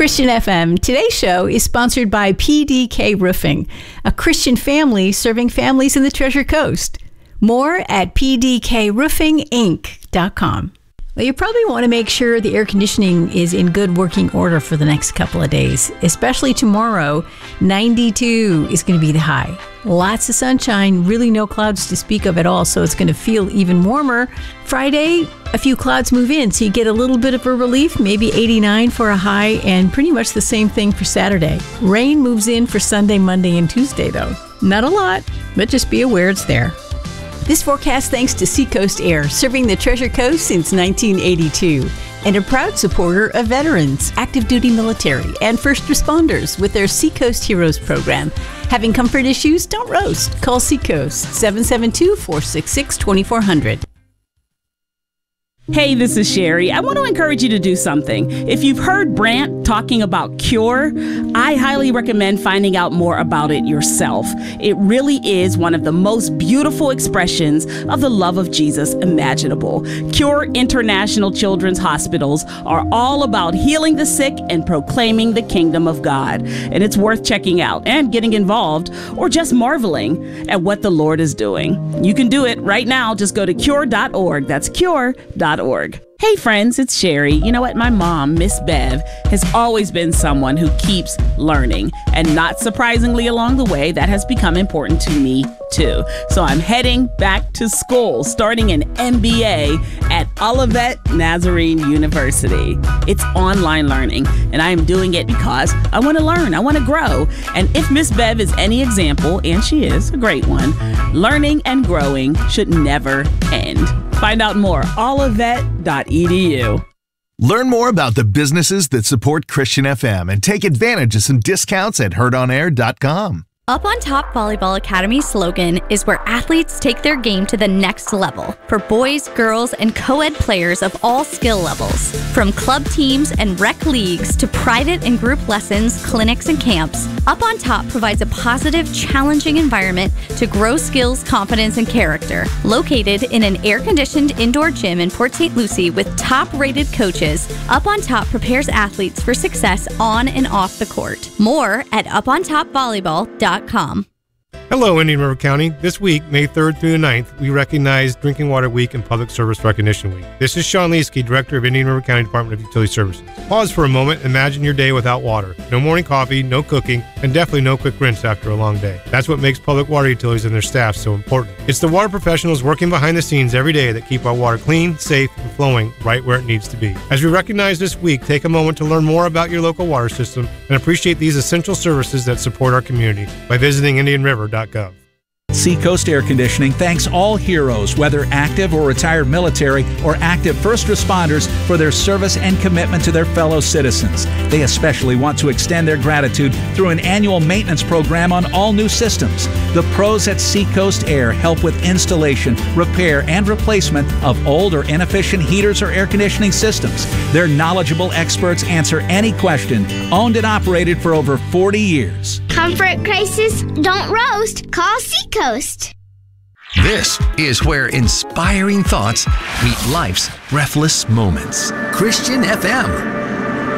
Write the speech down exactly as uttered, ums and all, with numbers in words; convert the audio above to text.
Christian F M. Today's show is sponsored by P D K Roofing, a Christian family serving families in the Treasure Coast. More at p d k roofing inc dot com. Well, you probably want to make sure the air conditioning is in good working order for the next couple of days, especially tomorrow. ninety-two is going to be the high. Lots of sunshine, really no clouds to speak of at all, so it's going to feel even warmer. Friday, a few clouds move in, so you get a little bit of a relief, maybe eighty-nine for a high, and pretty much the same thing for Saturday. Rain moves in for Sunday, Monday, and Tuesday, though. Not a lot, but just be aware it's there. This forecast thanks to Seacoast Air, serving the Treasure Coast since nineteen eighty-two, and a proud supporter of veterans, active duty military, and first responders with their Seacoast Heroes program. Having comfort issues? Don't roast. Call Seacoast, seven seven two, four six six, two four zero zero. Hey, this is Sherry. I want to encourage you to do something. If you've heard Brant talking about Cure, I highly recommend finding out more about it yourself. It really is one of the most beautiful expressions of the love of Jesus imaginable. Cure International Children's Hospitals are all about healing the sick and proclaiming the kingdom of God. And it's worth checking out and getting involved, or just marveling at what the Lord is doing. You can do it right now. Just go to cure dot org. That's cure dot org. Hey friends, it's Sherry. You know what? My mom, Miss Bev, has always been someone who keeps learning. And not surprisingly along the way, that has become important to me too. So I'm heading back to school, starting an M B A at Olivet Nazarene University. It's online learning, and I am doing it because I want to learn, I want to grow. And if Miss Bev is any example, and she is a great one, learning and growing should never end. Find out more, olivet dot e d u. Learn more about the businesses that support Christian F M and take advantage of some discounts at heard on air dot com. Up on Top Volleyball Academy's slogan is where athletes take their game to the next level for boys, girls, and co-ed players of all skill levels. From club teams and rec leagues to private and group lessons, clinics, and camps, Up on Top provides a positive, challenging environment to grow skills, confidence, and character. Located in an air-conditioned indoor gym in Port Saint Lucie with top-rated coaches, Up on Top prepares athletes for success on and off the court. More at up on top volleyball dot com. Hello, Indian River County. This week, May third through the ninth, we recognize Drinking Water Week and Public Service Recognition Week. This is Sean Leesky, Director of Indian River County Department of Utility Services. Pause for a moment and imagine your day without water. No morning coffee, no cooking, and definitely no quick rinse after a long day. That's what makes public water utilities and their staff so important. It's the water professionals working behind the scenes every day that keep our water clean, safe, and flowing right where it needs to be. As we recognize this week, take a moment to learn more about your local water system and appreciate these essential services that support our community by visiting indian river dot gov. Seacoast Air Conditioning thanks all heroes, whether active or retired military or active first responders, for their service and commitment to their fellow citizens. They especially want to extend their gratitude through an annual maintenance program on all new systems. The pros at Seacoast Air help with installation, repair, and replacement of old or inefficient heaters or air conditioning systems. Their knowledgeable experts answer any question. Owned and operated for over forty years. Comfort crisis? Don't roast. Call Seacoast. This is where inspiring thoughts meet life's breathless moments. Christian F M.